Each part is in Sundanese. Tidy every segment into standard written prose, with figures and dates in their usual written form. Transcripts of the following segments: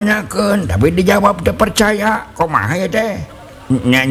Nyakeun, tapi dijawab teu percaya. Kumaha ya teh? Nya.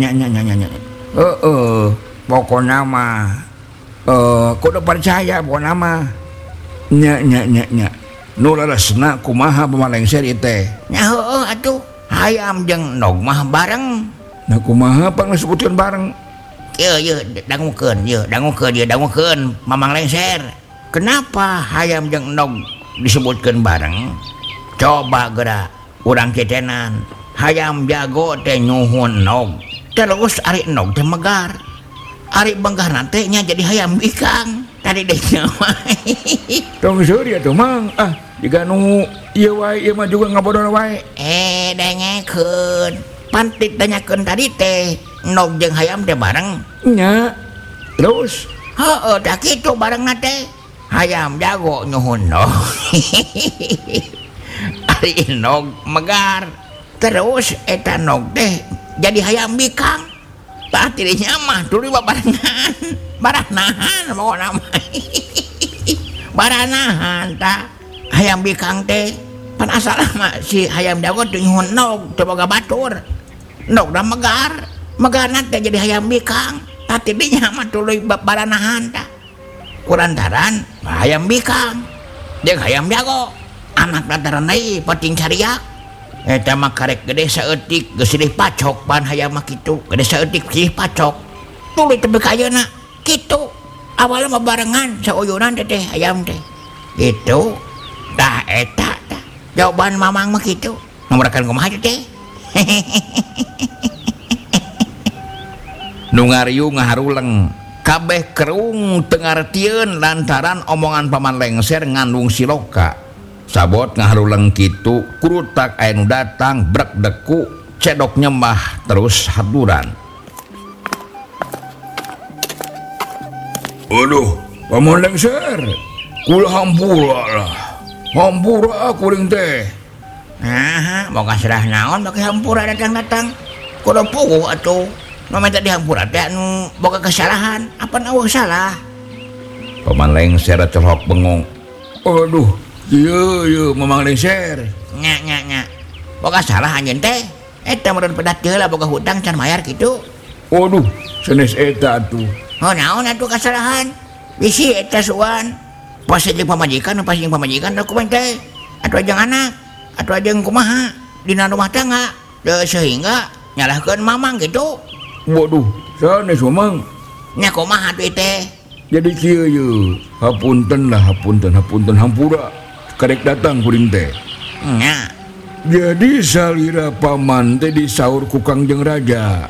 Pokona mah kudu percaya pokona mah. Nya. Nu leresna kumaha pamalengser ieu teh? Nya heueuh atuh. Hayam jeung nog mah bareng. Nah kumaha pang disebutkeun bareng? Ieu dangukeun Mamang Lengser. Kenapa hayam jeung nog disebutkeun bareng? Coba geura urang kitenan. Hayam jago teh nyuhun nog. Terus ari nog teh megar. Ari benggahna teh nya jadi hayam bikang. Tadi deh mah. Tong seuri atuh Mang. Jiga nu ieu wae ieu mah juga ngabodor wae. Dengekeun. Pan ditanyakeun tadi teh nog jeung hayam teh bareng. Nya. Terus? Heueuh tah kitu barengna teh. Hayam jago nyuhun nog. Ari nog megar. Terus eta nog teh jadi hayam bikang. Tah tidinya mah tuluy babarengan. Baranahan pokona mah. Baranahan tah hayam bikang teh. Pan asalna mah si hayam jago teh nyuhun nog teu boga batur. Nog da megar. Megarna teh jadi hayam bikang. Tah tidinya mah tuluy baranahan tah. Kurantaran hayam bikang jeung hayam jago. Anak lantaran deui penting cariak. Eta mah karek gede saeutik geus silih pacok pan hayam mah kitu. Gede saeutik silih pacok. Tuluy teu bekayeuna kitu. Awalna mah barengan sauyunan teh hayam teh. Gitu. Tah eta tah. Jawaban Mamang mah kitu. Nomorkan kumaha teh? Nu ngariung ngaharuleng. Kabeh kerung teu ngartieun lantaran omongan Paman Lengser ngandung siloka. Sabot ngaharuleng kitu kurutak aya nu datang brek deku cedok nyembah terus haturan. Aduh, Paman Lengser, kula hampura lah. Hampura kuring teh. Boga serah naon bake hampura datang-datang. Kudu puguh atuh. Nu minta dihampura teh anu boga kesalahan. Apa eueuh salah? Paman Lengser colok bengong. Aduh, ieu Mamang Lengser. Nya. Boga salah anjeun teh. Eta meureun pedat heula boga hutang can mayar kitu. Waduh, sanes eta atuh. Oh naon atuh kasalahan? Bisi eta suan. Pas jeung pamajikan dokumen teh. Atuh jeung anak, atuh jeung kumaha dina rumah tangga. Sehingga nyalahkeun Mamang gitu. Waduh, sanes Mamang. Nya kumaha atuh teh? Jadi kieu ye. Hapunten hampura. Karek datang kuring teh. Nya. Jadi salira paman teh disaur ku Kangjeng Raja.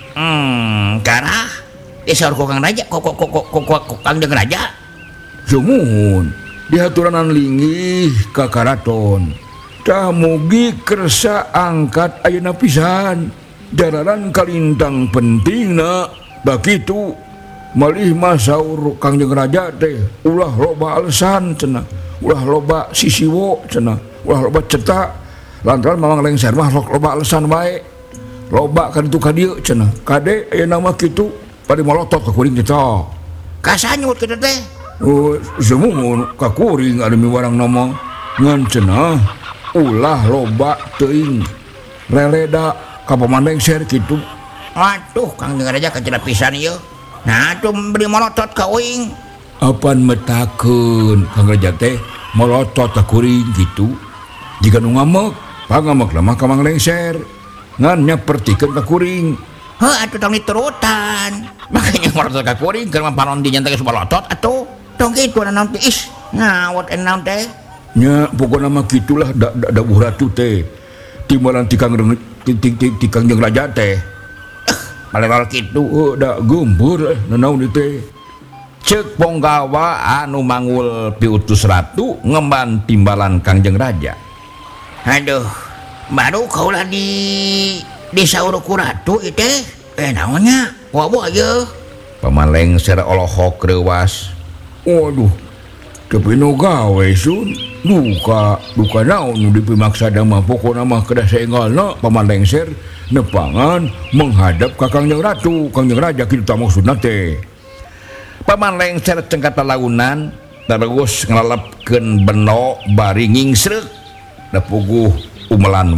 Karah disaur ku Kang Raja, kok Kangjeng Raja? Sumuhun, dihaturanan linggih ka karaton. Tah mugi kersa angkat ayeuna pisan. Jararan kalintang pentingna da kitu. Malih mah saur Kangjeng Raja teh ulah loba alesan cenah. Ulah loba sisiwo cenah, ulah loba cetak. Lantaran Mamang Lengser mah loba alesan wae. Loba ka ditu ka dieu cenah. Kade ayeuna mah kitu pade molotot ka kuring teh. Kasanyut kitu teh. Semumun ka kuring ada miwarang nama ngan cenah ulah loba teuing releda ka Paman Lengser kitu. Aduh Kangjeng Raja kacida pisan ieu. Nah atuh beri molotot ka uing. Apan metakeun Kang Raja teh molotot ka kuring gitu. Jika nu ngamek, pangamek lemah ka Mamang Lengser. Ngan nyapertikeun ka kuring. Atuh tong diturutan. Makanya molotot ka kuring keur mampanon di nyantai molotot atuh. Tong kitu naon teh is. Ngawot naon teh? Nya pokona mah kitulah da ratu teh. Timbalan ti Kangjeng Raja teh. Malewal kitu da geumbeur naon teh. Ceuk Ponggawa anu mangul piutus ratu ngemban timbalan Kangjeng Raja. Aduh, baru kaulah disaur ku ratu ieu teh. Naonnya? Wawa aja. Paman Lengser olohok reuwas. Waduh, tapi nu gawe sun. Duka naon nu dipimaksana mah pokona mah kedah saenggalna Paman Lengser nepangan menghadap ka Kangjeng Ratu, Kangjeng Raja kitu tah maksudna teh. Paman Lengser cengkata launan terus ngalelepkeun beno bari ngingsreuk da puguh umelan